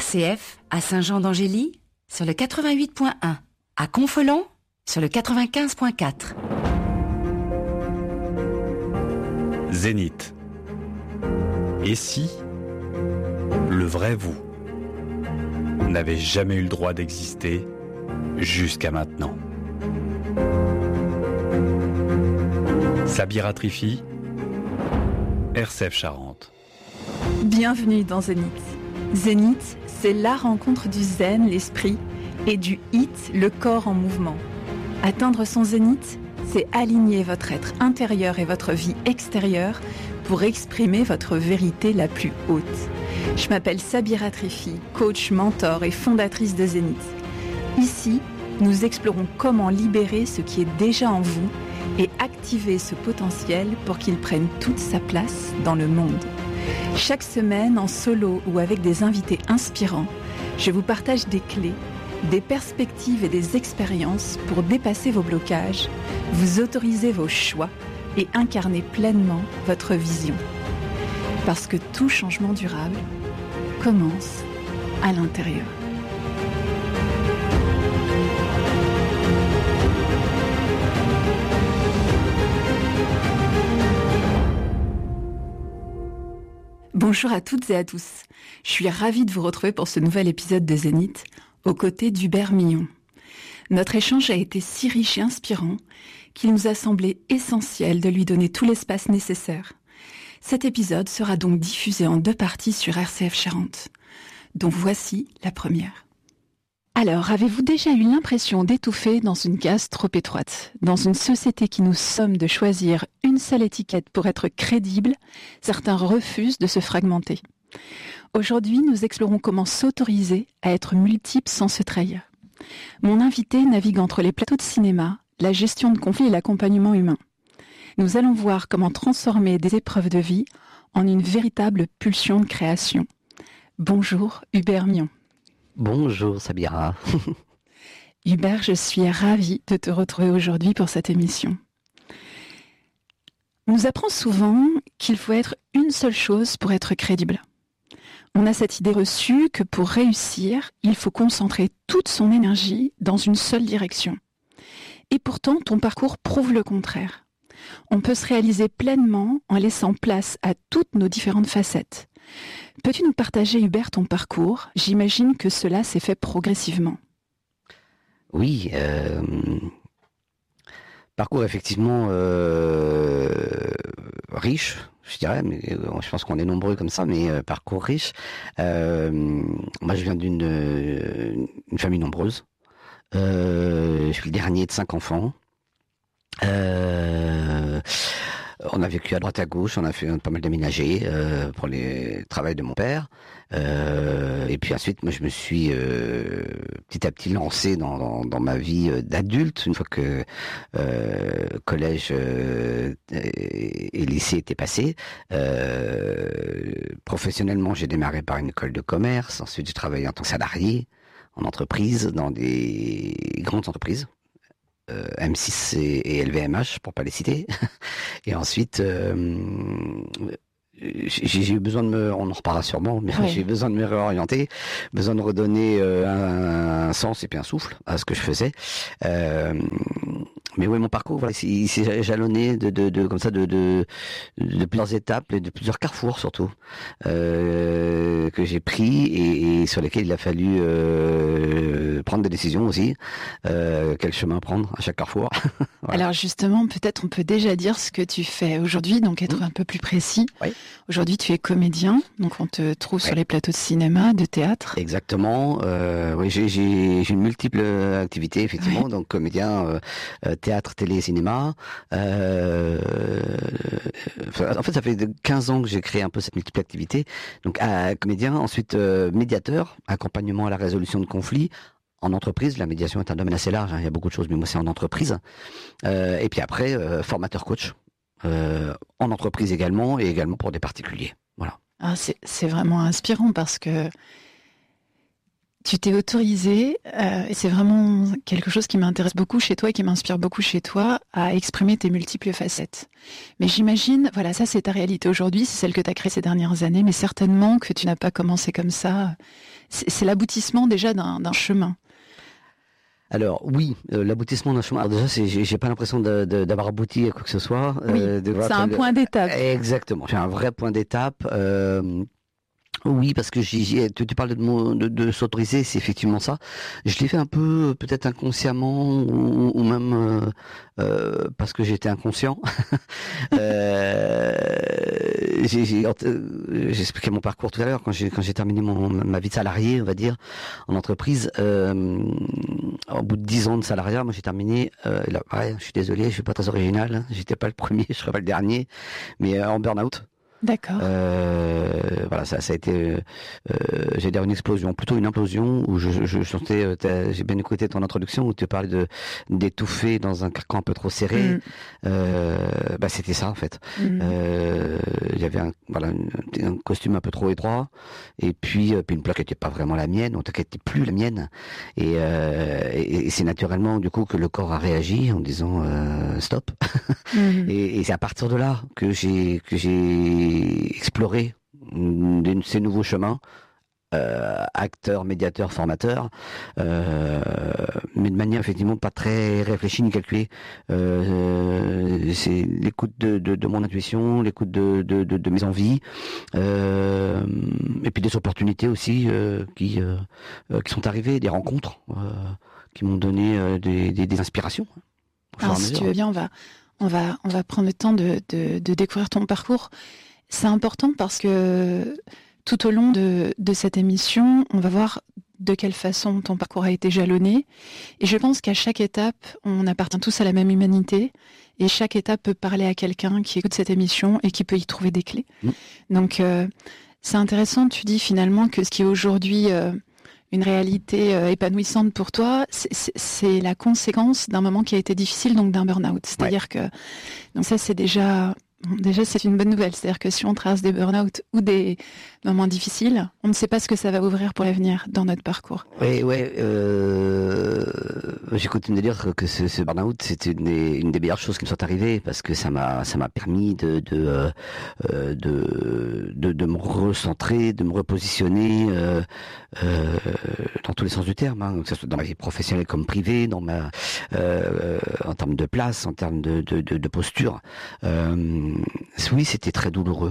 RCF à Saint-Jean-d'Angély sur le 88.1, à Confolens sur le 95.4. Zénith. Et si le vrai vous n'avait jamais eu le droit d'exister jusqu'à maintenant? Sabira Trifi, RCF Charente. Bienvenue dans Zénith. Zénith, c'est la rencontre du zen, l'esprit, et du hit, le corps en mouvement. Atteindre son zénith, c'est aligner votre être intérieur et votre vie extérieure pour exprimer votre vérité la plus haute. Je m'appelle Sabira Trifi, coach, mentor et fondatrice de Zénith. Ici, nous explorons comment libérer ce qui est déjà en vous et activer ce potentiel pour qu'il prenne toute sa place dans le monde. Chaque semaine, en solo ou avec des invités inspirants, je vous partage des clés, des perspectives et des expériences pour dépasser vos blocages, vous autoriser vos choix et incarner pleinement votre vision. Parce que tout changement durable commence à l'intérieur. Bonjour à toutes et à tous. Je suis ravie de vous retrouver pour ce nouvel épisode de Zénith, aux côtés d'Hubert Millon. Notre échange a été si riche et inspirant qu'il nous a semblé essentiel de lui donner tout l'espace nécessaire. Cet épisode sera donc diffusé en 2 parties sur RCF Charente, dont voici la première. Alors, avez-vous déjà eu l'impression d'étouffer dans une case trop étroite? Dans une société qui nous somme de choisir une seule étiquette pour être crédible, certains refusent de se fragmenter. Aujourd'hui, nous explorons comment s'autoriser à être multiple sans se trahir. Mon invité navigue entre les plateaux de cinéma, la gestion de conflits et l'accompagnement humain. Nous allons voir comment transformer des épreuves de vie en une véritable pulsion de création. Bonjour Hubert Millon. Bonjour Sabira. Hubert, je suis ravie de te retrouver aujourd'hui pour cette émission. On nous apprend souvent qu'il faut être une seule chose pour être crédible. On a cette idée reçue que pour réussir, il faut concentrer toute son énergie dans une seule direction. Et pourtant, ton parcours prouve le contraire. On peut se réaliser pleinement en laissant place à toutes nos différentes facettes. Peux-tu nous partager, Hubert, ton parcours? J'imagine que cela s'est fait progressivement. Oui, parcours effectivement riche, je dirais, mais je pense qu'on est nombreux comme ça, mais parcours riche. Moi, je viens d'une famille nombreuse. Je suis le dernier de 5 enfants. On a vécu à droite à gauche, on a fait pas mal d'aménagés pour les travaux de mon père. Et puis ensuite, moi, je me suis petit à petit lancé dans ma vie d'adulte, une fois que collège et lycée étaient passés. Professionnellement, j'ai démarré par une école de commerce. Ensuite, j'ai travaillé en tant que salarié en entreprise, dans des grandes entreprises. M6 et LVMH, pour pas les citer. Et ensuite, j'ai eu besoin de on en reparlera sûrement, mais oui. J'ai eu besoin de me réorienter, besoin de redonner un sens et puis un souffle à ce que je faisais. Mais oui, mon parcours, voilà, il s'est jalonné comme ça de plusieurs étapes et de plusieurs carrefours surtout que j'ai pris et sur lesquels il a fallu prendre des décisions aussi. Quel chemin prendre à chaque carrefour. Voilà. Alors justement, peut-être on peut déjà dire ce que tu fais aujourd'hui, donc être un peu plus précis. Oui. Aujourd'hui, tu es comédien, donc on te trouve sur les plateaux de cinéma, de théâtre. Exactement. Oui, j'ai une multiple activité effectivement, donc comédien, théâtre, télé, cinéma. En fait, ça fait 15 ans que j'ai créé un peu cette multiple activité. Donc comédien, ensuite médiateur, accompagnement à la résolution de conflits. En entreprise, la médiation est un domaine assez large, hein, il y a beaucoup de choses, mais moi c'est en entreprise. Et puis après, formateur coach, en entreprise également, et également pour des particuliers. Voilà. Ah, c'est vraiment inspirant parce que tu t'es autorisé, et c'est vraiment quelque chose qui m'intéresse beaucoup chez toi et qui m'inspire beaucoup chez toi, à exprimer tes multiples facettes. Mais j'imagine, voilà, ça c'est ta réalité aujourd'hui, c'est celle que tu as créée ces dernières années, mais certainement que tu n'as pas commencé comme ça c'est l'aboutissement déjà d'un chemin. Alors oui, l'aboutissement d'un chemin. Alors déjà, j'ai pas l'impression d'avoir abouti à quoi que ce soit. Oui, c'est un point d'étape. Exactement, c'est un vrai point d'étape. Oui, parce que tu parles de s'autoriser, c'est effectivement ça. Je l'ai fait un peu, peut-être inconsciemment, ou même parce que j'étais inconscient. J'ai expliqué mon parcours tout à l'heure quand j'ai terminé ma vie de salarié, on va dire, en entreprise. Au bout de 10 ans de salariat, moi j'ai terminé. Là, ouais, je suis désolé, je suis pas très original. Hein, j'étais pas le premier, je serai pas le dernier, mais en burn-out. D'accord. Voilà, ça a été, j'allais dire une explosion, plutôt une implosion, où je sentais, j'ai bien écouté ton introduction où tu parlais d'étouffer dans un carcan un peu trop serré. C'était ça en fait. Il y avait un costume un peu trop étroit, et puis une plaque qui n'était pas vraiment la mienne, en tout cas qui n'était plus la mienne, et c'est naturellement du coup que le corps a réagi en disant stop. Et c'est à partir de là que j'ai exploré ces nouveaux chemins, acteur, médiateur, formateur, mais de manière effectivement pas très réfléchie ni calculée. C'est l'écoute de mon intuition, l'écoute de mes envies, et puis des opportunités aussi qui sont arrivées, des rencontres qui m'ont donné des inspirations. Alors, si tu veux bien, on va prendre le temps de découvrir ton parcours. C'est important parce que tout au long de cette émission, on va voir de quelle façon ton parcours a été jalonné. Et je pense qu'à chaque étape, on appartient tous à la même humanité. Et chaque étape peut parler à quelqu'un qui écoute cette émission et qui peut y trouver des clés. Donc, c'est intéressant, tu dis finalement que ce qui est aujourd'hui une réalité épanouissante pour toi, c'est la conséquence d'un moment qui a été difficile, donc d'un burn-out. C'est-à-dire que donc ça, c'est déjà c'est une bonne nouvelle. C'est-à-dire que si on traverse des burn-out ou des moments difficiles, on ne sait pas ce que ça va ouvrir pour l'avenir dans notre parcours. Oui, j'ai coutume de dire que ce burn-out, c'était une des meilleures choses qui me sont arrivées, parce que ça m'a permis de me recentrer, de me repositionner dans tous les sens du terme, hein, que ce soit dans ma vie professionnelle comme privée, en termes de place, en termes de posture. Oui, c'était très douloureux.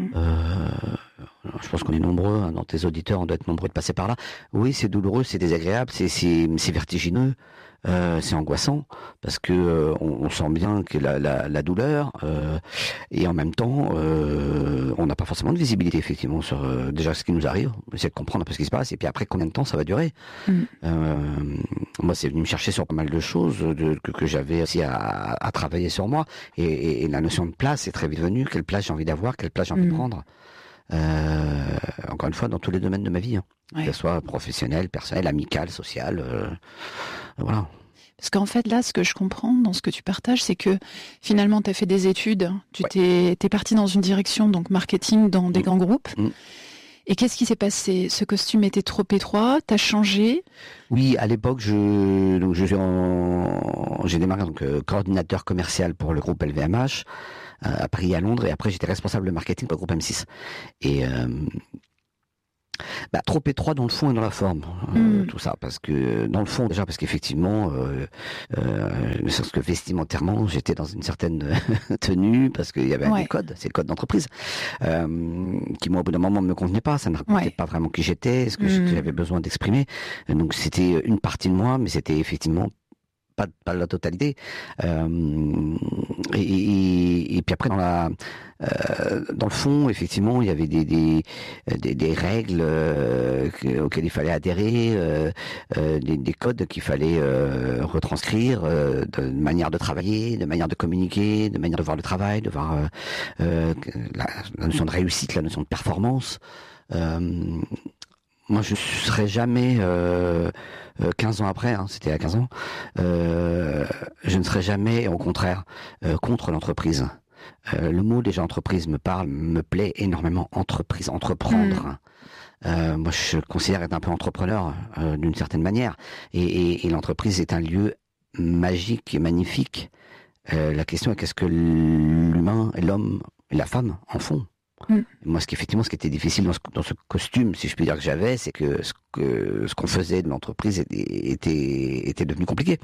Je pense qu'on est nombreux, hein, dans tes auditeurs, on doit être nombreux de passer par là. Oui, c'est douloureux, c'est désagréable, c'est vertigineux, c'est angoissant, parce que on sent bien que la douleur, et en même temps, on n'a pas forcément de visibilité effectivement sur déjà ce qui nous arrive, essayer de comprendre un peu ce qui se passe, et puis après combien de temps ça va durer. Moi, c'est venu me chercher sur pas mal de choses que j'avais aussi à travailler sur moi, et la notion de place est très vite venue. Quelle place j'ai envie d'avoir, quelle place j'ai envie de prendre. Encore une fois, dans tous les domaines de ma vie, hein. Que ce soit professionnel, personnel, amical, social, voilà. Parce qu'en fait, là, ce que je comprends dans ce que tu partages, c'est que finalement, tu as fait des études, t'es parti dans une direction, donc marketing, dans des grands groupes. Et qu'est-ce qui s'est passé ? Ce costume était trop étroit, t'as changé ? Oui, à l'époque, j'ai démarré donc coordinateur commercial pour le groupe LVMH, à Paris et à Londres, et après j'étais responsable de marketing pour le groupe M6. Et trop étroit dans le fond et dans la forme, tout ça, parce que dans le fond déjà, parce qu'effectivement, ne serait-ce que vestimentairement, j'étais dans une certaine tenue, parce qu'il y avait des codes, c'est le code d'entreprise, qui moi au bout d'un moment ne me convenait pas, ça ne reflétait pas vraiment qui j'étais, ce que j'avais besoin d'exprimer. Donc c'était une partie de moi, mais c'était effectivement pas la totalité. Et puis après dans le fond, effectivement, il y avait des règles auxquelles il fallait adhérer, des codes qu'il fallait retranscrire, de manière de travailler, de manière de communiquer, de manière de voir le travail, de voir la notion de réussite, la notion de performance. Moi, je serais jamais 15 ans après, hein, c'était à 15 ans, je ne serais jamais, au contraire, contre l'entreprise. Le mot déjà entreprise me plaît énormément. Entreprise, entreprendre. Moi, je considère être un peu entrepreneur d'une certaine manière, et l'entreprise est un lieu magique et magnifique. La question est qu'est-ce que l'humain et l'homme et la femme en font. Moi, ce qui était difficile dans ce costume, si je puis dire que j'avais, c'est que ce qu'on faisait de l'entreprise était devenu compliqué.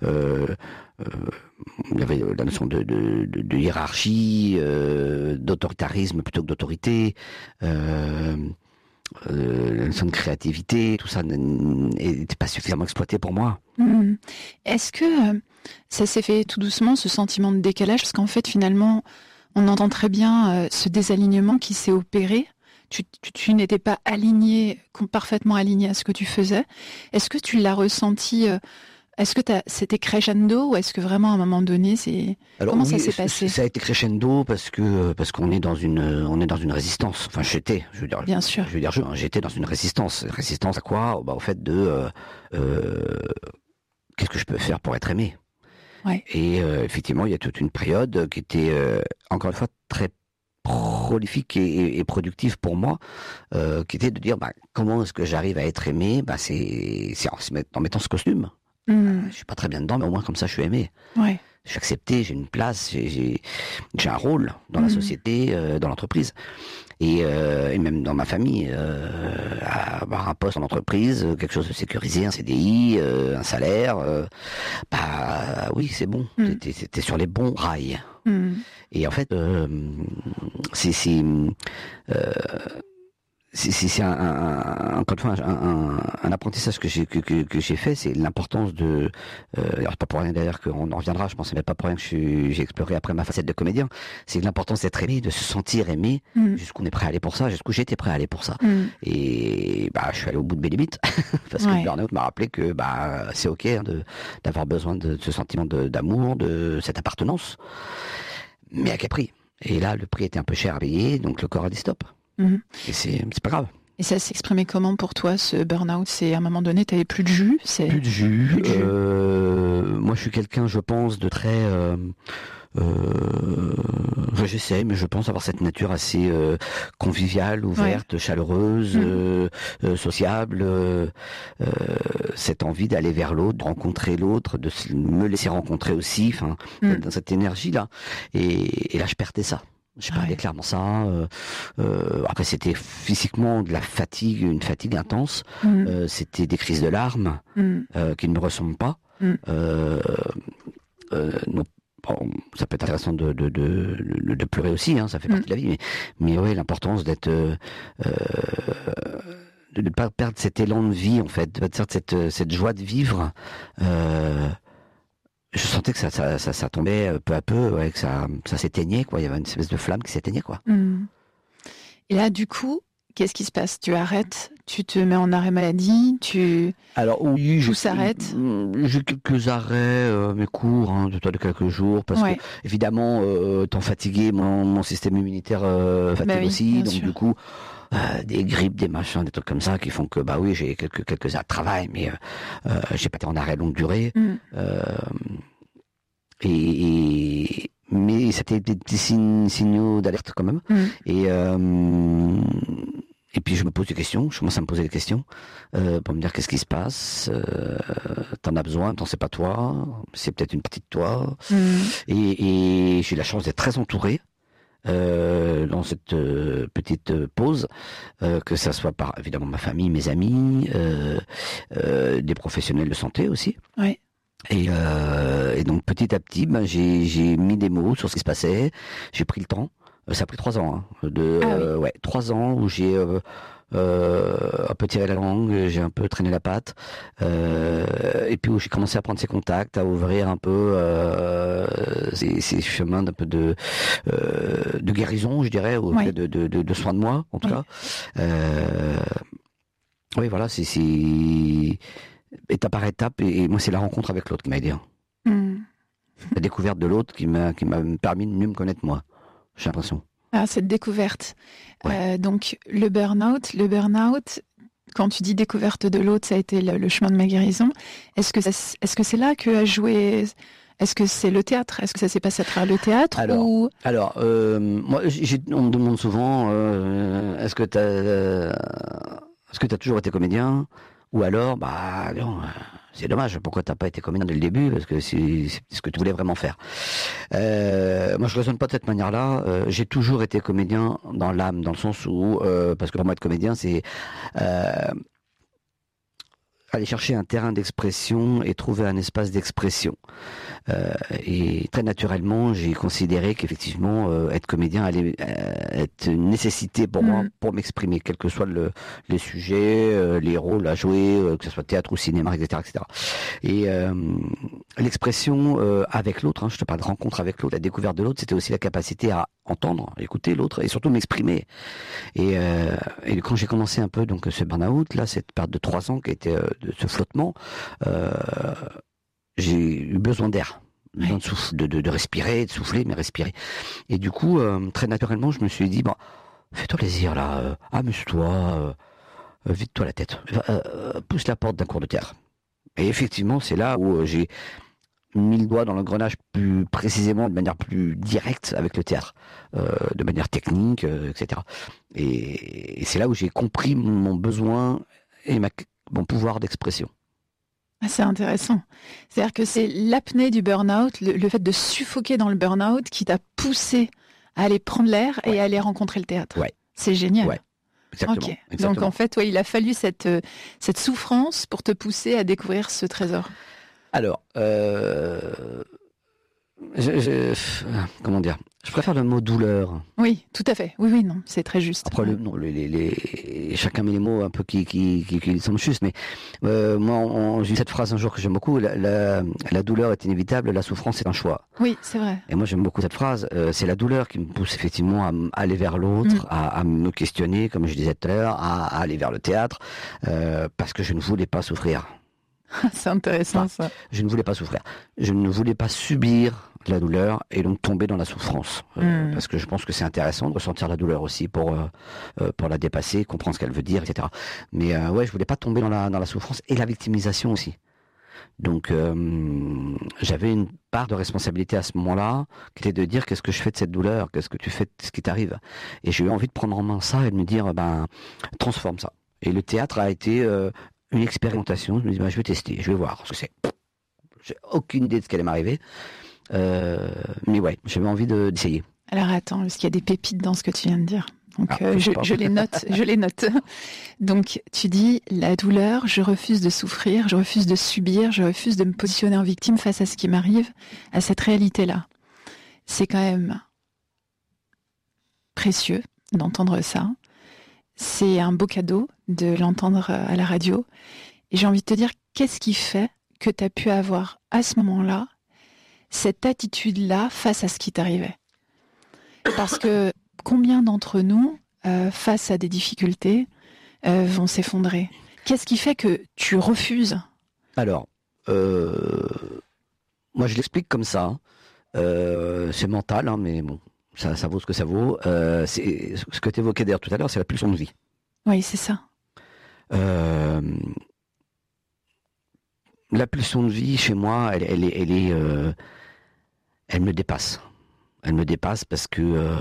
Il y avait la notion de hiérarchie, d'autoritarisme plutôt que d'autorité, la notion de créativité, tout ça n'était pas suffisamment exploité pour moi. Est-ce que ça s'est fait tout doucement, ce sentiment de décalage? Parce qu'en fait, finalement, on entend très bien ce désalignement qui s'est opéré. Tu n'étais pas parfaitement aligné à ce que tu faisais. Est-ce que tu l'as ressenti? Est-ce que c'était crescendo ou est-ce que vraiment à un moment donné, comment ça s'est passé? Ça a été crescendo parce qu'on est dans une résistance. Enfin, j'étais dans une résistance. Résistance à quoi? Au fait qu'est-ce que je peux faire pour être aimé? Ouais. Et effectivement, il y a toute une période qui était encore une fois très prolifique et productive pour moi, qui était de dire comment est-ce que j'arrive à être aimé? C'est en mettant ce costume. Je suis pas très bien dedans, mais au moins comme ça, je suis aimé. Ouais. Je suis accepté, j'ai une place, j'ai un rôle dans la société, dans l'entreprise. Et même dans ma famille, avoir un poste en entreprise, quelque chose de sécurisé, un CDI, un salaire, oui, c'est bon. T'es sur les bons rails. Et en fait, c'est encore une fois un apprentissage que j'ai fait, c'est l'importance de alors pas pour rien d'ailleurs qu'on en reviendra, je pense, mais pas pour rien que j'ai exploré après ma facette de comédien, c'est l'importance d'être aimé, de se sentir aimé, jusqu'où on est prêt à aller pour ça, jusqu'où j'étais prêt à aller pour ça. Et je suis allé au bout de mes limites parce que le burn-out m'a rappelé que c'est ok d'avoir besoin de ce sentiment d'amour, de cette appartenance, mais à quel prix? Et là, le prix était un peu cher à payer, donc le corps a dit stop. Et c'est pas grave. Et ça s'exprimait comment pour toi, ce burn-out? C'est à un moment donné, t'avais plus de jus? Plus de jus. Moi, je suis quelqu'un, je pense, de très... j'essaie, mais je pense avoir cette nature assez conviviale, ouverte, chaleureuse, sociable, cette envie d'aller vers l'autre, de rencontrer l'autre, de me laisser rencontrer aussi, dans cette énergie-là. Et là, je perdais ça. Je perdais clairement ça. Après, c'était physiquement de la fatigue, une fatigue intense. C'était des crises de larmes qui ne me ressemblent pas. Non, ça peut être intéressant de pleurer aussi, ça fait partie de la vie. Mais oui, l'importance d'être de ne pas perdre cet élan de vie, en fait, de perdre cette joie de vivre. Je sentais que ça tombait peu à peu, que ça s'éteignait, quoi. Il y avait une espèce de flamme qui s'éteignait, quoi. Et là, du coup, qu'est-ce qui se passe? Tu arrêtes? Tu te mets en arrêt maladie? Alors oui, tout s'arrête? J'ai quelques arrêts, mes cours, de quelques jours, parce que évidemment, étant fatigué, mon système immunitaire fatigue aussi, donc sûr. Du coup. Des grippes, des machins, des trucs comme ça qui font que oui, j'ai quelques heures de travail, mais j'ai pas été en arrêt longue durée. Mais c'était des petits signaux d'alerte quand même. Et puis je me pose des questions, je commence à me poser des questions pour me dire qu'est-ce qui se passe, t'en as besoin, t'en sais pas toi, c'est peut-être une partie de toi. Et j'ai la chance d'être très entouré. Dans cette petite pause, que ça soit par évidemment ma famille, mes amis, des professionnels de santé aussi. Ouais. Et donc petit à petit, j'ai mis des mots sur ce qui se passait. J'ai pris le temps. Ça a pris 3 ans, 3 ans où j'ai un peu tiré la langue, j'ai un peu traîné la patte, et puis où j'ai commencé à prendre ces contacts, à ouvrir un peu ces chemins d'un peu de guérison, je dirais, ou de soins de moi, en tout cas. Oui, voilà, c'est étape par étape, et moi c'est la rencontre avec l'autre qui m'a aidé. La découverte de l'autre qui m'a permis de mieux me connaître moi, j'ai l'impression. Cette découverte. Donc le burn-out, quand tu dis découverte de l'autre, ça a été le chemin de ma guérison. Est-ce que c'est là que a joué? Est-ce que c'est le théâtre? Est-ce que ça s'est passé à travers le théâtre? Alors, moi, on me demande souvent, est-ce que t'as toujours été comédien? Ou alors, non, C'est dommage. Pourquoi t'as pas été comédien dès le début? Parce que c'est ce que tu voulais vraiment faire. Moi, je raisonne pas de cette manière-là. J'ai toujours été comédien dans l'âme, dans le sens où, parce que pour moi, être comédien, c'est aller chercher un terrain d'expression et trouver un espace d'expression. Et très naturellement, j'ai considéré qu'effectivement, être comédien allait être une nécessité pour moi, pour m'exprimer, quels que soient les sujets, les rôles à jouer, que ce soit théâtre ou cinéma, etc. etc. Et l'expression avec l'autre, je te parle de rencontre avec l'autre, la découverte de l'autre, c'était aussi la capacité à entendre, écouter l'autre et surtout m'exprimer. Et quand j'ai commencé un peu donc ce burn-out, là, cette période de 3 ans qui était de ce flottement, j'ai eu besoin d'air, besoin de souffle, de respirer, de souffler, mais respirer. Et du coup, très naturellement, je me suis dit, fais-toi plaisir là, amuse-toi, vide-toi la tête, pousse la porte d'un cours de théâtre. Et effectivement, c'est là où j'ai mis le doigt dans l'engrenage plus précisément, de manière plus directe avec le théâtre, de manière technique, etc. Et c'est là où j'ai compris mon besoin et mon pouvoir d'expression. C'est intéressant. C'est-à-dire que c'est l'apnée du burn-out, le fait de suffoquer dans le burn-out qui t'a poussé à aller prendre l'air et à aller rencontrer le théâtre. Ouais. C'est génial. Ouais. Exactement. Okay. Exactement. Donc en fait, il a fallu cette souffrance pour te pousser à découvrir ce trésor. Alors, comment dire? Je préfère le mot douleur. Oui, tout à fait. Oui, non, c'est très juste. Après, chacun met les mots un peu qui semblent justes, mais moi, j'ai eu cette phrase un jour que j'aime beaucoup, la douleur est inévitable, la souffrance est un choix. Oui, c'est vrai. Et moi, j'aime beaucoup cette phrase. C'est la douleur qui me pousse effectivement à aller vers l'autre, à me questionner, comme je disais tout à l'heure, à aller vers le théâtre, parce que je ne voulais pas souffrir. C'est intéressant, ça. Je ne voulais pas souffrir. Je ne voulais pas subir la douleur et donc tomber dans la souffrance. Parce que je pense que c'est intéressant de ressentir la douleur aussi pour la dépasser, comprendre ce qu'elle veut dire, etc. Mais je voulais pas tomber dans la souffrance et la victimisation aussi. Donc j'avais une part de responsabilité à ce moment-là, qui était de dire qu'est-ce que je fais de cette douleur, qu'est-ce que tu fais de ce qui t'arrive. Et j'ai eu envie de prendre en main ça et de me dire transforme ça. Et le théâtre a été une expérimentation. Je me dis je vais tester, je vais voir ce que c'est. J'ai aucune idée de ce qui allait m'arriver. Mais ouais, j'avais envie d'essayer. Alors attends, parce qu'il y a des pépites dans ce que tu viens de dire. Donc je les note, je les note. Donc tu dis la douleur, je refuse de souffrir, je refuse de subir, je refuse de me positionner en victime face à ce qui m'arrive, à cette réalité-là. C'est quand même précieux d'entendre ça. C'est un beau cadeau de l'entendre à la radio. Et j'ai envie de te dire, qu'est-ce qui fait que tu as pu avoir à ce moment-là cette attitude-là face à ce qui t'arrivait? Parce que combien d'entre nous, face à des difficultés, vont s'effondrer? Qu'est-ce qui fait que tu refuses? Alors, moi je l'explique comme ça. C'est mental, mais bon, ça vaut ce que ça vaut. C'est ce que tu évoquais d'ailleurs tout à l'heure, c'est la pulsion de vie. Oui, c'est ça. La pulsion de vie, chez moi, elle me dépasse. Elle me dépasse parce que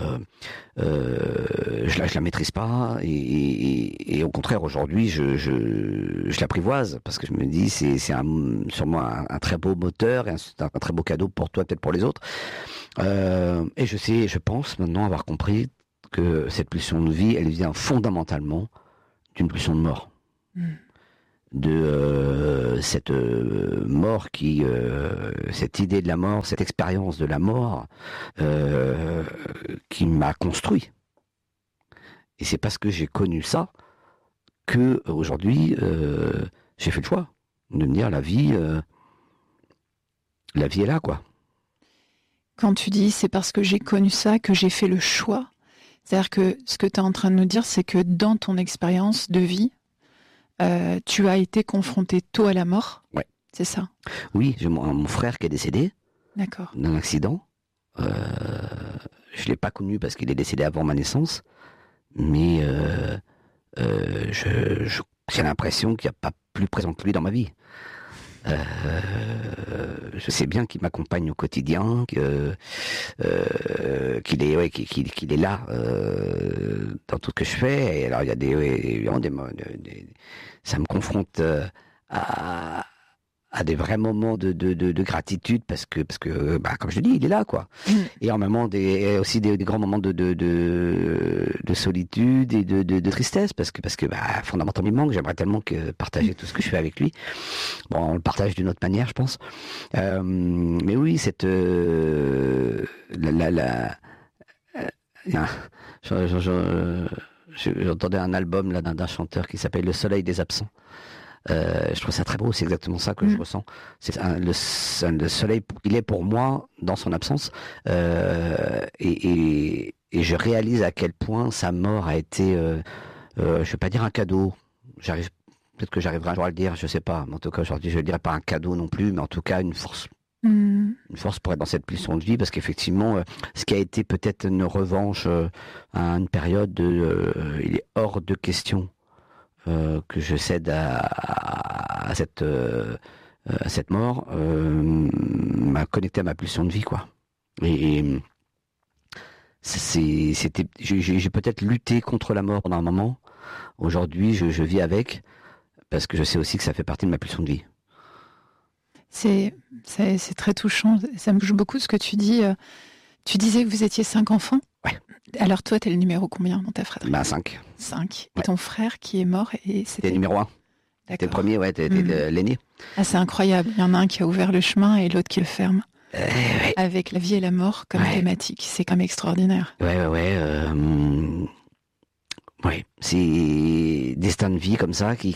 je la maîtrise pas et au contraire aujourd'hui je l'apprivoise parce que je me dis c'est sûrement un très beau moteur et un très beau cadeau pour toi, peut-être pour les autres. Et je pense maintenant avoir compris que cette pulsion de vie, elle vient fondamentalement d'une pulsion de mort. De cette mort cette idée de la mort, cette expérience de la mort qui m'a construit. Et c'est parce que j'ai connu ça que aujourd'hui j'ai fait le choix de me dire la vie est là, quoi. Quand tu dis c'est parce que j'ai connu ça que j'ai fait le choix, c'est-à-dire que ce que tu es en train de nous dire, c'est que dans ton expérience de vie, tu as été confronté tôt à la mort. Ouais. C'est ça? Oui, j'ai mon frère qui est décédé. D'accord. D'un accident. Je l'ai pas connu parce qu'il est décédé avant ma naissance, mais j'ai l'impression qu'il n'y a pas plus présent que lui dans ma vie. Je sais bien qu'il m'accompagne au quotidien, qu'il est là dans tout ce que je fais. Et alors il y a évidemment ça me confronte à à des vrais moments de gratitude parce que comme je dis, il est là, quoi. Et en même temps aussi des grands moments de solitude et de tristesse parce que fondamentalement il me manque. J'aimerais tellement partager tout ce que je fais avec lui. Bon, on le partage d'une autre manière, je pense. Mais oui, cette j'entendais un album là d'un chanteur qui s'appelle Le Soleil des Absents. Je trouve ça très beau, c'est exactement ça que je ressens. Le soleil, il est pour moi dans son absence, et je réalise à quel point sa mort a été, je vais pas dire un cadeau. Peut-être que j'arriverai un jour à le dire, je sais pas. Mais en tout cas, aujourd'hui, je ne dirais pas un cadeau non plus, mais en tout cas une force. Une force pour être dans cette pulsion de vie, parce qu'effectivement, ce qui a été peut-être une revanche à une période, il est hors de question que je cède à cette mort, m'a connecté à ma pulsion de vie, quoi. Et j'ai peut-être lutté contre la mort pendant un moment. Aujourd'hui, je vis avec, parce que je sais aussi que ça fait partie de ma pulsion de vie. C'est très touchant. Ça me touche beaucoup ce que tu dis. Tu disais que vous étiez 5 enfants. Ouais. Alors toi, t'es le numéro combien dans ta fratrie? 5. 5. Ouais. Et ton frère qui est mort, et c'était T'es numéro 1. T'es le premier, ouais, t'es l'aîné. Ah, c'est incroyable. Il y en a un qui a ouvert le chemin et l'autre qui le ferme. Ouais. Avec la vie et la mort comme thématique. C'est quand même extraordinaire. Ouais, c'est destin de vie comme ça qui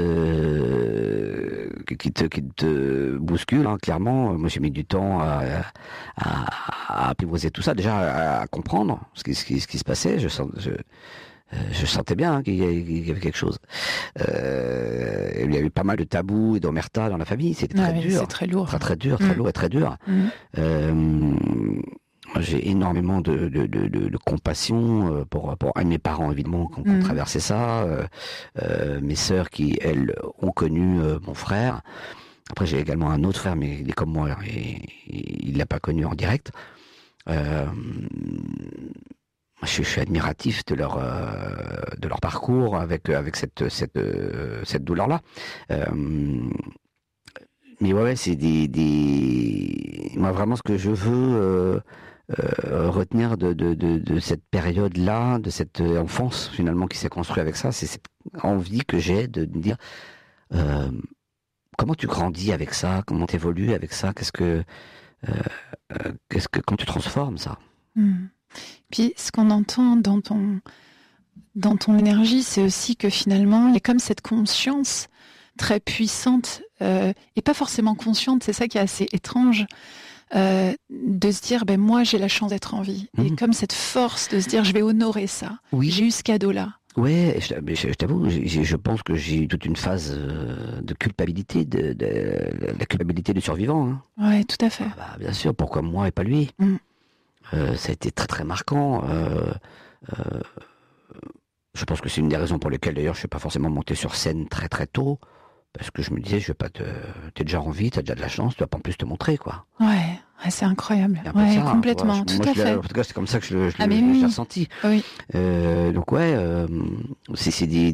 te bouscule, hein, clairement. Moi, j'ai mis du temps à apprivoiser tout ça, déjà à comprendre ce qui se passait. Je sentais bien qu'il y avait quelque chose. Il y a eu pas mal de tabous et d'omerta dans la famille. C'était très dur. C'est très lourd. Très dur, très lourd et très dur. Moi, j'ai énormément de compassion pour mes parents, évidemment, qui ont traversé ça. Mes sœurs qui, elles, ont connu mon frère. Après, j'ai également un autre frère, mais il est comme moi, et il l'a pas connu en direct. Je suis admiratif de leur parcours avec cette douleur-là. Mais ouais, c'est moi, vraiment, ce que je veux retenir de cette période-là, de cette enfance finalement qui s'est construite avec ça, c'est cette envie que j'ai de me dire comment tu grandis avec ça, comment tu évolues avec ça, quand tu transformes ça. Puis ce qu'on entend dans ton énergie, c'est aussi que finalement il y a comme cette conscience très puissante et pas forcément consciente, c'est ça qui est assez étrange. De se dire moi j'ai la chance d'être en vie, et comme cette force de se dire je vais honorer ça. Oui. J'ai eu ce cadeau là. Ouais, je t'avoue, je pense que j'ai eu toute une phase de culpabilité, de la culpabilité du survivant. Hein. Ouais, tout à fait. Bien sûr, pourquoi moi et pas lui. Ça a été très très marquant. Je pense que c'est une des raisons pour lesquelles d'ailleurs je suis pas forcément monté sur scène très très tôt. Parce que je me disais, t'es déjà en vie, t'as déjà de la chance, tu vas pas en plus te montrer, quoi. Ouais, c'est incroyable. Ouais, ça, complètement, tout à fait. En tout cas, c'est comme ça que je l'ai ressenti. Oui. Donc c'est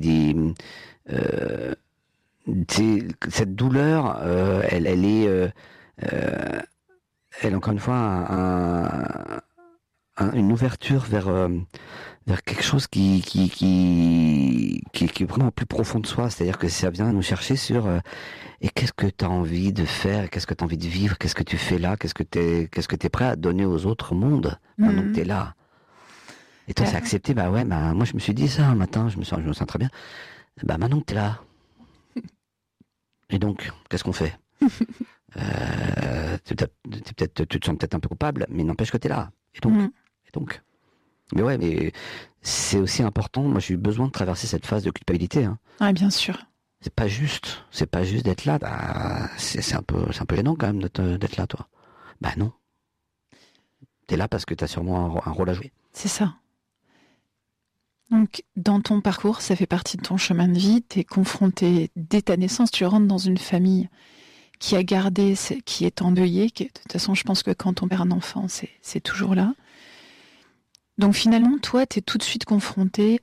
cette douleur, elle est encore une fois une ouverture vers quelque chose qui est vraiment plus profond de soi, c'est-à-dire que ça vient nous chercher sur et qu'est-ce que tu as envie de faire, qu'est-ce que tu as envie de vivre, qu'est-ce que tu fais là, qu'est-ce que tu es prêt à donner aux autres mondes maintenant que tu es là. Et toi, c'est accepté, moi je me suis dit ça un matin, je me sens très bien. Maintenant que tu es là. Et donc, qu'est-ce qu'on fait? Tu te sens peut-être un peu coupable, mais n'empêche que tu es là. Et donc. Mais c'est aussi important. Moi, j'ai eu besoin de traverser cette phase de culpabilité. Hein. Ouais, bien sûr. C'est pas juste d'être là. C'est un peu gênant quand même d'être là, toi. Non. T'es là parce que t'as sûrement un rôle à jouer. C'est ça. Donc, dans ton parcours, ça fait partie de ton chemin de vie. T'es confronté dès ta naissance. Tu rentres dans une famille qui a gardé, qui est endeuillée. De toute façon, je pense que quand on perd un enfant, c'est toujours là. Donc finalement, toi, tu es tout de suite confronté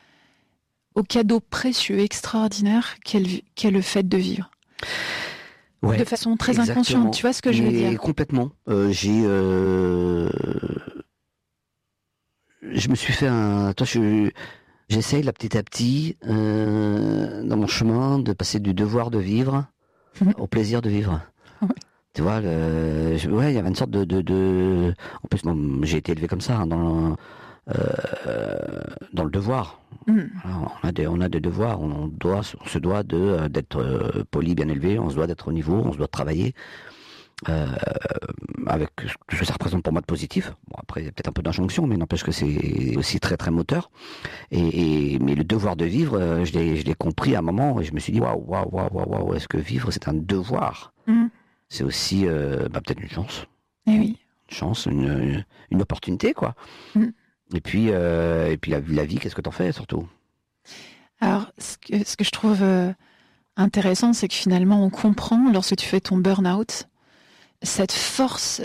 au cadeau précieux, extraordinaire qu'est le fait de vivre. Ouais, de façon très exactement. inconsciente. Tu vois ce que je veux Mais dire? complètement. Je me suis fait j'essaye là petit à petit, dans mon chemin, de passer du devoir de vivre au plaisir de vivre. Ouais. Tu vois, il y avait une sorte de... En plus, bon, j'ai été élevé comme ça, hein, dans le devoir. Alors, on a des devoirs, on se doit d'être poli, bien élevé, on se doit d'être au niveau, on se doit de travailler. Avec ce que ça représente pour moi de positif. Bon, après, il y a peut-être un peu d'injonction, mais n'empêche que c'est aussi très très moteur. Mais le devoir de vivre, je l'ai compris à un moment, et je me suis dit, waouh, est-ce que vivre, c'est un devoir? C'est aussi peut-être une chance. Eh oui. Une chance, une opportunité, quoi. Et puis la vie, qu'est-ce que t'en fais, surtout? Alors, ce que je trouve intéressant, c'est que finalement, on comprend, lorsque tu fais ton burn-out, cette force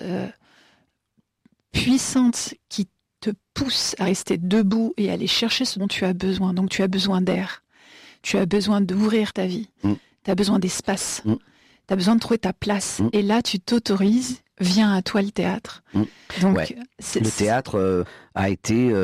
puissante qui te pousse à rester debout et à aller chercher ce dont tu as besoin. Donc, tu as besoin d'air. Tu as besoin d'ouvrir ta vie. Tu as besoin d'espace. Tu as besoin de trouver ta place. Et là, tu t'autorises, viens à toi le théâtre. Donc, ouais. Le théâtre a été...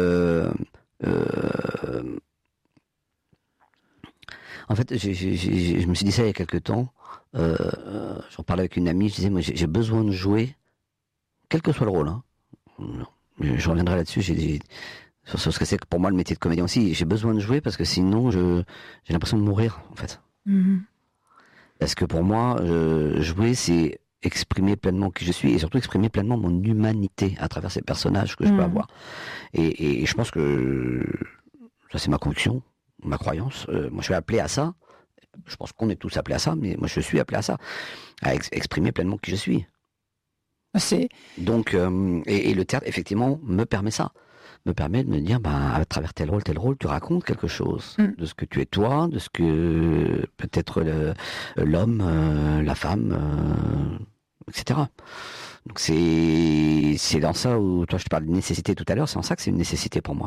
En fait, je me suis dit ça il y a quelques temps. J'en parlais avec une amie, je disais, moi j'ai besoin de jouer, quel que soit le rôle. Hein. Je reviendrai là-dessus, sur ce que c'est pour moi le métier de comédien aussi. J'ai besoin de jouer parce que sinon j'ai l'impression de mourir, en fait. Parce que pour moi, jouer, c'est exprimer pleinement qui je suis et surtout exprimer pleinement mon humanité à travers ces personnages que je peux avoir. Et je pense que ça, c'est ma conviction, ma croyance. Moi, je suis appelé à ça. Je pense qu'on est tous appelés à ça, mais moi, je suis appelé à ça, à exprimer pleinement qui je suis. Donc, et le théâtre, effectivement, me permet ça. Me permet de me dire, à travers tel rôle, tu racontes quelque chose de ce que tu es toi, de ce que peut-être l'homme, la femme, etc. Donc c'est dans ça où, toi, je te parle de nécessité tout à l'heure, c'est en ça que c'est une nécessité pour moi.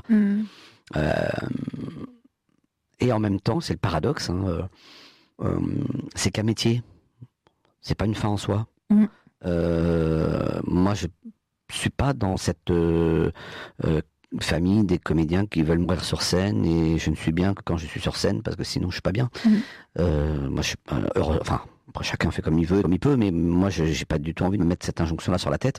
Et en même temps, c'est le paradoxe, hein, c'est qu'un métier, c'est pas une fin en soi. Moi, je suis pas dans cette famille des comédiens qui veulent mourir sur scène, et je ne suis bien que quand je suis sur scène, parce que sinon je suis pas bien. Moi, je suis heureux, enfin, après chacun fait comme il veut, comme il peut, mais moi, j'ai pas du tout envie de me mettre cette injonction-là sur la tête.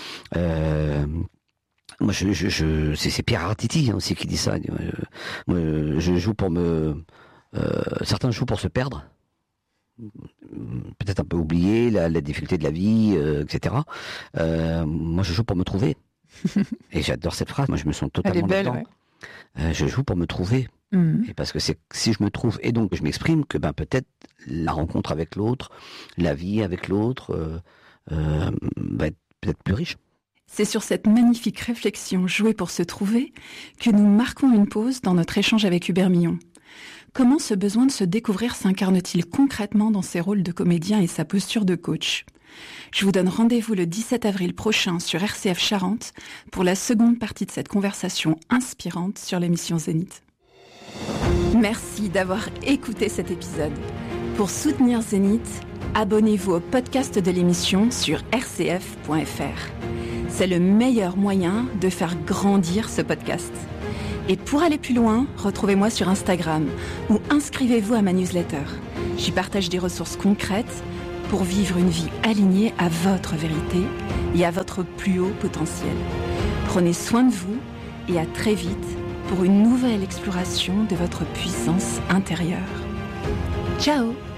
Moi, c'est Pierre Arditi aussi qui dit ça. Je joue pour certains jouent pour se perdre, peut-être un peu oublier la difficulté de la vie, etc. Moi, je joue pour me trouver. Et j'adore cette phrase. Moi, je me sens totalement dedans. Ouais. Je joue pour me trouver. Et parce que c'est si je me trouve et donc je m'exprime que peut-être la rencontre avec l'autre, la vie avec l'autre, va être peut-être plus riche. C'est sur cette magnifique réflexion jouée pour se trouver que nous marquons une pause dans notre échange avec Hubert Millon. Comment ce besoin de se découvrir s'incarne-t-il concrètement dans ses rôles de comédien et sa posture de coach ? Je vous donne rendez-vous le 17 avril prochain sur RCF Charente pour la seconde partie de cette conversation inspirante sur l'émission Zénith. Merci d'avoir écouté cet épisode. Pour soutenir Zénith, abonnez-vous au podcast de l'émission sur rcf.fr. C'est le meilleur moyen de faire grandir ce podcast. Et pour aller plus loin, retrouvez-moi sur Instagram ou inscrivez-vous à ma newsletter. J'y partage des ressources concrètes pour vivre une vie alignée à votre vérité et à votre plus haut potentiel. Prenez soin de vous et à très vite pour une nouvelle exploration de votre puissance intérieure. Ciao!